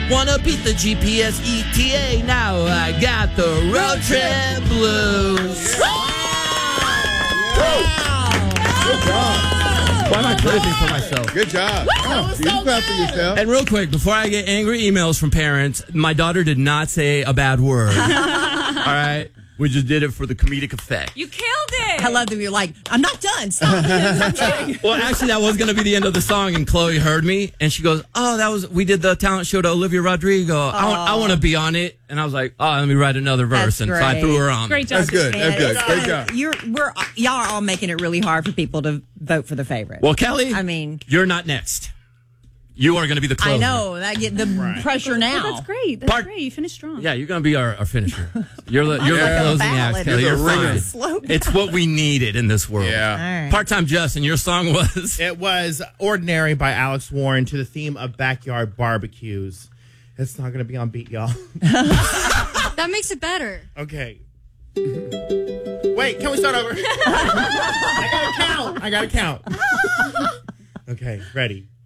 Wanna beat the GPS ETA, now I got the road trip blues. Good job. Why am I clapping for myself? Good job. You clap for yourself. And real quick, before I get angry emails from parents, my daughter did not say a bad word. All right? We just did it for the comedic effect. You killed it. I love that you're like, I'm not done. Stop. Well, actually, that was going to be the end of the song, and Chloe heard me, and she goes, we did the talent show to Olivia Rodrigo. I want to be on it. And I was like, let me write another verse. That's and so I great. threw her on. Great job. That's good. That's good. Great job. Y'all are all making it really hard for people to vote for the favorite. Well, Kelly, I mean, you're not next. You are going to be the closer. I know. I get the pressure now. Well, that's great. That's great. You finished strong. Yeah, you're going to be our finisher. You're the closing act, ballad. Kelly. You're fine. Slow down. It's what we needed in this world. Yeah. All right. Part-time Justin, your song was? It was Ordinary by Alex Warren to the theme of backyard barbecues. It's not going to be on beat, y'all. That makes it better. Okay. Wait, can we start over? I got to count. Okay, ready.